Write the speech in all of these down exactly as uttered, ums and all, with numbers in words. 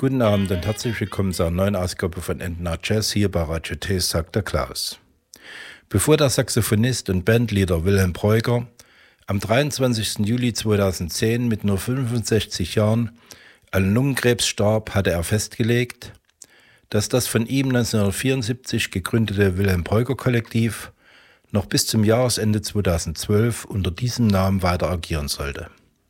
Guten Abend und herzlich willkommen zur neuen Ausgabe von N N A Jazz hier bei Radio T, sagt der Klaus. Bevor der Saxophonist und Bandleader Wilhelm Breuger am dreiundzwanzigsten Juli zweitausendzehn mit nur fünfundsechzig Jahren an Lungenkrebs starb, hatte er festgelegt, dass das von ihm neunzehnhundertvierundsiebzig gegründete Wilhelm Breuger Kollektiv noch bis zum Jahresende zweitausendzwölf unter diesem Namen weiter agieren sollte.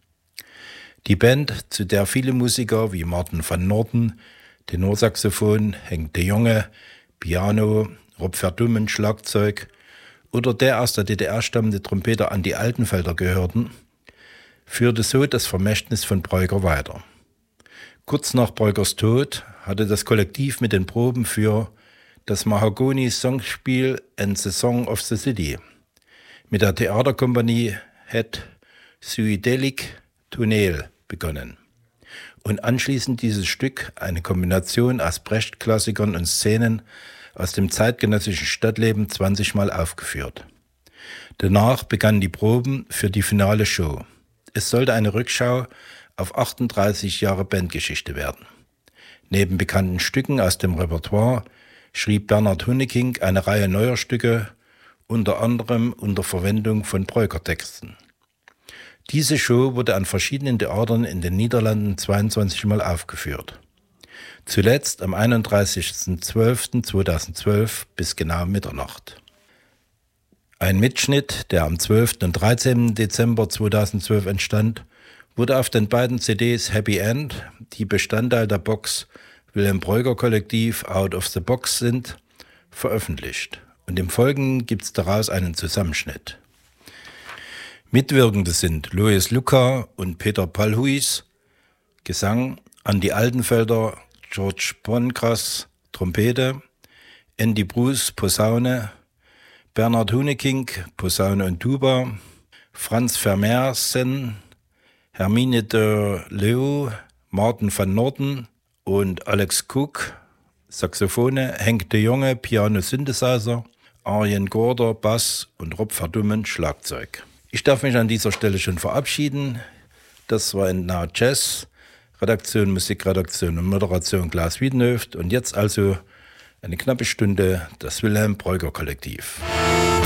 Die Band, zu der viele Musiker wie Martin van Norden, Tenorsaxophon, Henk de Jonge, Piano, Rob Verdummen, Schlagzeug oder der aus der D D R stammende Trompeter Andi Altenfelder gehörten, führte so das Vermächtnis von Breuger weiter. Kurz nach Breugers Tod hatte das Kollektiv mit den Proben für das Mahagoni-Songspiel And the Song of the City mit der Theaterkompanie Het Zuidelijk Toneel begonnen und anschließend dieses Stück, eine Kombination aus Brecht-Klassikern und Szenen aus dem zeitgenössischen Stadtleben, zwanzig Mal aufgeführt. Danach begannen die Proben für die finale Show. Es sollte eine Rückschau auf achtunddreißig Jahre Bandgeschichte werden. Neben bekannten Stücken aus dem Repertoire schrieb Bernhard Hunneking eine Reihe neuer Stücke, unter anderem unter Verwendung von Breuger-Texten. Diese Show wurde an verschiedenen Theatern in den Niederlanden zweiundzwanzig Mal aufgeführt. Zuletzt am einunddreißigsten zwölften zweitausendzwölf bis genau Mitternacht. Ein Mitschnitt, der am zwölften und dreizehnten Dezember zweitausendzwölf entstand, wurde auf den beiden C Ds Happy End, die Bestandteil der Box Wilhelm Breuger Kollektiv Out of the Box sind, veröffentlicht. Und im Folgenden gibt es daraus einen Zusammenschnitt. Mitwirkende sind Lois Luca und Peter Palhuis, Gesang, Andi Altenfelder, George Poncras, Trompete, Andy Bruce, Posaune, Bernhard Hunneking, Posaune und Tuba, Franz Vermeersen, Hermine de Leeuw, Martin van Norden und Alex Cook, Saxophone, Henk de Jonge, Piano Synthesizer, Arjen Gorder, Bass und Rob Verdummen, Schlagzeug. Ich darf mich an dieser Stelle schon verabschieden. Das war N N A Jazz, Redaktion, Musikredaktion und Moderation Klaus Wiedenhöft. Und jetzt also eine knappe Stunde das Wilhelm Breuger Kollektiv.